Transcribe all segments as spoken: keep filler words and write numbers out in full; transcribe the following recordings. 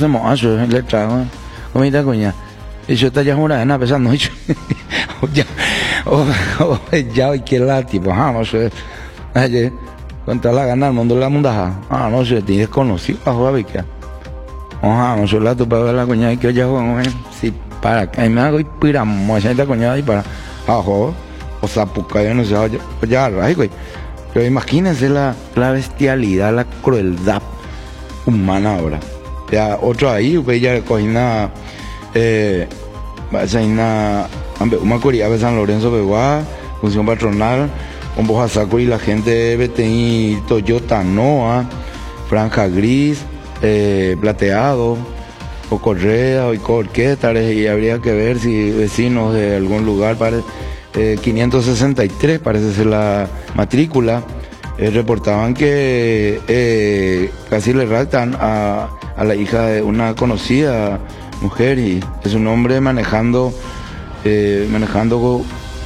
hacemos eso, le trago, comida coña. Y yo te llamo una vez no yo. Ya, o ya que la tipo, ah, no sé. Ayer, contra la gana el mundo la mundaja. Ah, no sé, tienes conocido a Juan que. Ah, no sé la tu para la coña que ya juegan, sí, para que me hago y piramos, esa coña y para ajo, o sea, porque yo no sé, ya, ya, güey. Pero imagínense la, la bestialidad, la crueldad humana ahora. Ya otro ahí, pues ya cogina, eh, una, una curia de San Lorenzo Beguá, función patronal, un bojasaco y la gente de B T I, Toyota Noah, franja gris, eh, plateado, o correa, o orquétares, y habría que ver si vecinos de algún lugar, para, eh, quinientos sesenta y tres parece ser la matrícula, eh, reportaban que eh, casi le raptan a, a la hija de una conocida mujer, y es un hombre manejando, eh, manejando,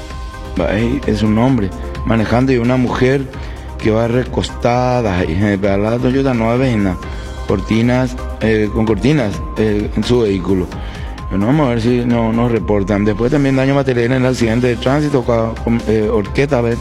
es un hombre manejando y una mujer que va recostada, y para la Toyota no avena, cortinas, eh, con cortinas eh, en su vehículo. Bueno, vamos a ver si no nos reportan. Después también daño material en el accidente de tránsito con eh, Orqueta, a ver.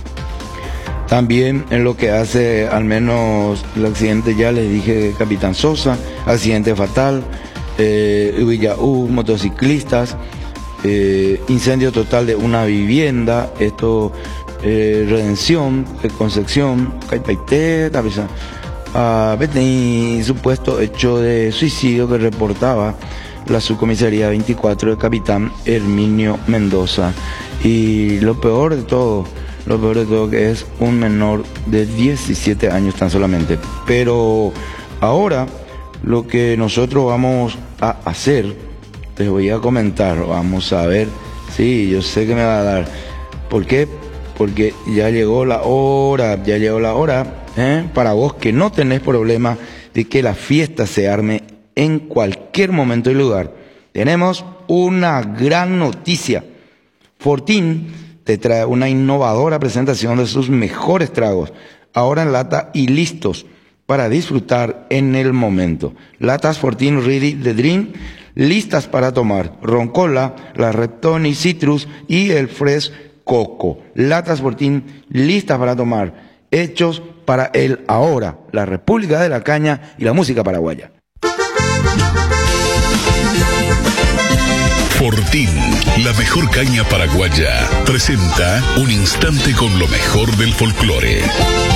También en lo que hace al menos el accidente, ya les dije, Capitán Sosa, accidente fatal, eh, Villaú, motociclistas, eh, incendio total de una vivienda, esto, eh, Redención, eh, Concepción, Caipaité, Tapisa, a B T I, supuesto hecho de suicidio que reportaba la subcomisaría veinticuatro de Capitán Herminio Mendoza. Y lo peor de todo, lo peor de todo que es un menor de diecisiete años tan solamente. Pero ahora lo que nosotros vamos a hacer, te voy a comentar, vamos a ver, sí, yo sé que me va a dar. ¿Por qué? Porque ya llegó la hora, ya llegó la hora, ¿eh? Para vos que no tenés problema de que la fiesta se arme en cualquier momento y lugar. Tenemos una gran noticia. Fortín te trae una innovadora presentación de sus mejores tragos, ahora en lata y listos para disfrutar en el momento. Latas Fortín Ready the Drink, listas para tomar. Roncola, la Red Tonic Citrus y el Fresh Coco. Latas Fortín listas para tomar, hechos para el ahora, la República de la Caña y la música paraguaya. Fortín, la mejor caña paraguaya, presenta un instante con lo mejor del folclore.